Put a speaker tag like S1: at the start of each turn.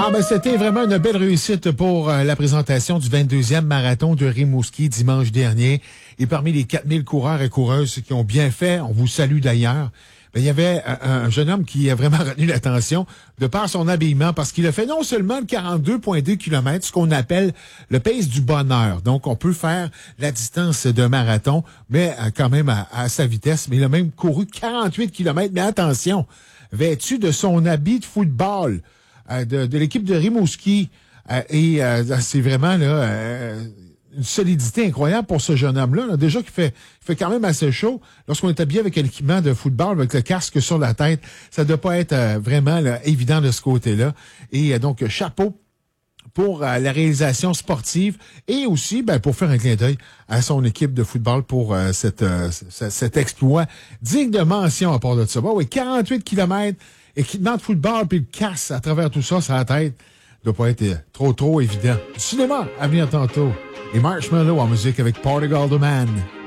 S1: Ah ben c'était vraiment une belle réussite pour la présentation du 22e marathon de Rimouski dimanche dernier. Et parmi les 4000 coureurs et coureuses qui ont bien fait, on vous salue d'ailleurs, ben, il y avait un jeune homme qui a vraiment retenu l'attention de par son habillement parce qu'il a fait non seulement le 42,2 km, ce qu'on appelle le pace du bonheur. Donc, on peut faire la distance d'un marathon, mais quand même à sa vitesse. Mais il a même couru 48 km. Mais attention, vêtu de son habit de football de l'équipe de Rimouski. C'est vraiment là une solidité incroyable pour ce jeune homme-là. Là. Déjà qu'il fait quand même assez chaud. Lorsqu'on est habillé avec un équipement de football, avec le casque sur la tête, ça ne doit pas être vraiment là, évident de ce côté-là. Et donc, chapeau pour la réalisation sportive et aussi pour faire un clin d'œil à son équipe de football pour cet exploit digne de mention à part de ça. Bon, oui, 48 km, équipement de football, puis le casse à travers tout ça, sur la tête, doit pas être trop évident. Du cinéma à venir tantôt. Et Marshmallow en musique avec Portugal the Man.